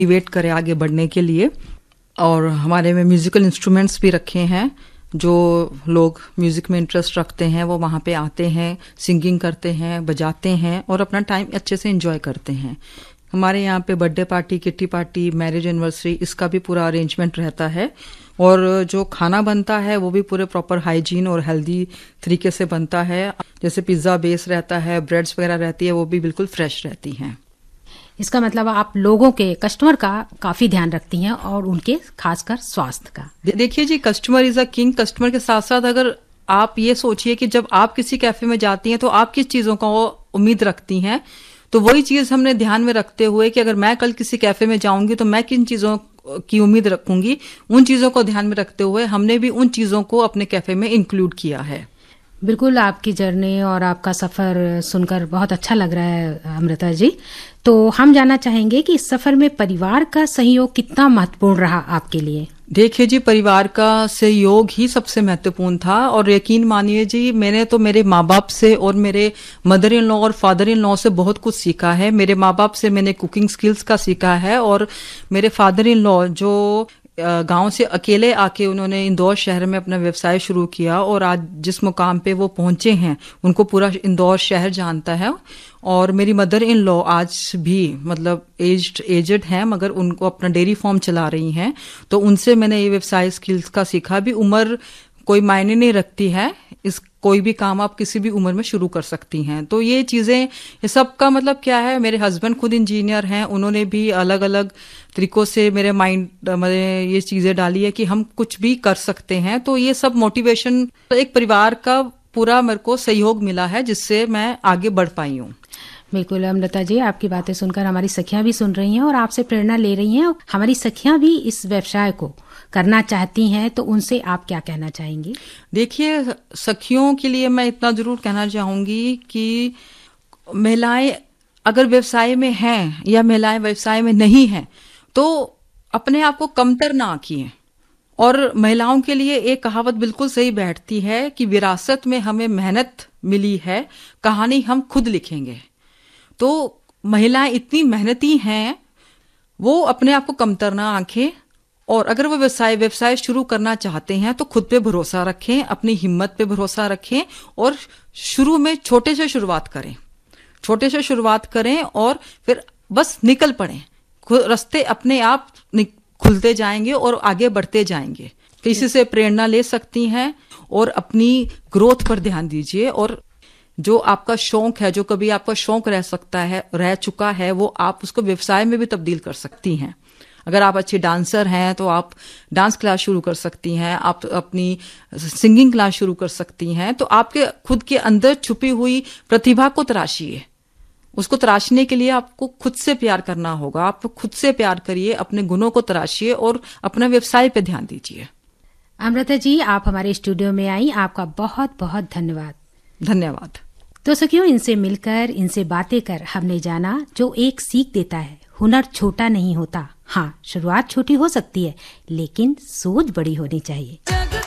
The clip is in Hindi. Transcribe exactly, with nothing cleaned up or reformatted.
मोटिवेट करे आगे बढ़ने के लिए। और हमारे में म्यूजिकल इंस्ट्रूमेंट्स भी रखे हैं, जो लोग म्यूजिक में इंटरेस्ट रखते हैं वो वहाँ पे आते हैं, सिंगिंग करते हैं, बजाते हैं और अपना टाइम अच्छे से एंजॉय करते हैं। हमारे यहाँ पे birthday party, kitty party, marriage anniversary, इसका भी पूरा अरेंजमेंट रहता है। और जो खाना बनता है वो भी पूरे प्रॉपर हाइजीन और हेल्दी तरीके से बनता है। जैसे पिज्ज़ा बेस रहता है, ब्रेड्स वगैरह रहती है, वो भी बिल्कुल फ्रेश रहती हैं। इसका मतलब आप लोगों के, कस्टमर का काफी ध्यान रखती हैं और उनके खासकर स्वास्थ्य का। देखिए जी, customer is a king. Customer के साथ साथ अगर आप ये सोचिए कि जब आप किसी कैफे में जाती हैं तो आप किस चीजों का उम्मीद रखती हैं, तो वही चीज हमने ध्यान में रखते हुए कि अगर मैं कल किसी कैफे में जाऊंगी तो मैं किन चीजों की उम्मीद रखूंगी, उन चीजों को ध्यान में रखते हुए हमने भी उन चीजों को अपने कैफे में इंक्लूड किया है। बिल्कुल, आपकी जर्नी और आपका सफर सुनकर बहुत अच्छा लग रहा है अमृता जी। तो हम जानना चाहेंगे कि इस सफर में परिवार का सहयोग कितना महत्वपूर्ण रहा आपके लिए? देखिए जी, परिवार का सहयोग ही सबसे महत्वपूर्ण था। और यकीन मानिए जी, मैंने तो मेरे माँ बाप से और मेरे मदर इन लॉ और फादर इन लॉ से बहुत कुछ सीखा है। मेरे माँ बाप से मैंने कुकिंग स्किल्स का सीखा है, और मेरे फादर इन लॉ जो गांव से अकेले आके उन्होंने इंदौर शहर में अपना व्यवसाय शुरू किया, और आज जिस मुकाम पे वो पहुंचे हैं उनको पूरा इंदौर शहर जानता है। और मेरी मदर इन लॉ आज भी मतलब एज्ड एजेड हैं, मगर उनको अपना डेयरी फार्म चला रही हैं। तो उनसे मैंने ये व्यवसाय स्किल्स का सीखा भी। उम्र कोई मायने नहीं रखती है, इस कोई भी काम आप किसी भी उम्र में शुरू कर सकती हैं। तो ये चीजें, ये सब का मतलब क्या है, मेरे हस्बैंड खुद इंजीनियर हैं, उन्होंने भी अलग अलग तरीकों से मेरे माइंड में ये चीजें डाली है कि हम कुछ भी कर सकते हैं। तो ये सब मोटिवेशन, एक परिवार का पूरा मेरे को सहयोग मिला है, जिससे मैं आगे बढ़ पाई हूँ। बिल्कुल अमृता जी, आपकी बातें सुनकर हमारी सखियां भी सुन रही हैं और आपसे प्रेरणा ले रही हैं। हमारी सखियां भी इस व्यवसाय को करना चाहती हैं, तो उनसे आप क्या कहना चाहेंगी? देखिए, सखियों के लिए मैं इतना जरूर कहना चाहूंगी कि महिलाएं अगर व्यवसाय में हैं या महिलाएं व्यवसाय में नहीं हैं, तो अपने आप को कमतर ना आंकिए। और महिलाओं के लिए एक कहावत बिल्कुल सही बैठती है कि विरासत में हमें मेहनत मिली है, कहानी हम खुद लिखेंगे। तो महिलाएं इतनी मेहनती हैं, वो अपने आप को कमतर ना आंखें। और अगर वो व्यवसाय व्यवसाय शुरू करना चाहते हैं तो खुद पे भरोसा रखें, अपनी हिम्मत पे भरोसा रखें, और शुरू में छोटे से शुरुआत करें छोटे से शुरुआत करें और फिर बस निकल पड़ें। रास्ते अपने आप खुलते जाएंगे और आगे बढ़ते जाएंगे। किसी से प्रेरणा ले सकती हैं और अपनी ग्रोथ पर ध्यान दीजिए। और जो आपका शौक है, जो कभी आपका शौक रह सकता है, रह चुका है, वो आप उसको व्यवसाय में भी तब्दील कर सकती हैं। अगर आप अच्छी डांसर हैं तो आप डांस क्लास शुरू कर सकती हैं, आप अपनी सिंगिंग क्लास शुरू कर सकती हैं। तो आपके खुद के अंदर छुपी हुई प्रतिभा को तराशिए। उसको तराशने के लिए आपको खुद से प्यार करना होगा। आप खुद से प्यार करिए, अपने गुणों को तराशिए और अपना व्यवसाय पे ध्यान दीजिए। अमृता जी, आप हमारे स्टूडियो में आई, आपका बहुत बहुत धन्यवाद। धन्यवाद। तो सखियों, इनसे मिलकर, इनसे बातें कर हमने जाना जो एक सीख देता है, हुनर छोटा नहीं होता। हाँ, शुरुआत छोटी हो सकती है, लेकिन सोच बड़ी होनी चाहिए।